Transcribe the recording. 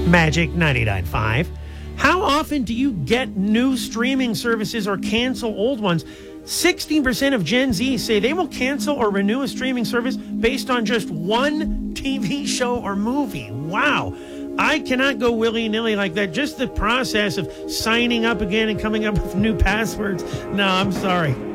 Magic 99.5. How often do you get new streaming services or cancel old ones? 16% of Gen Z say they will cancel or renew a streaming service based on just one TV show or movie. Wow. I cannot go willy-nilly like that. Just the process of signing up again and coming up with new passwords. No, I'm sorry.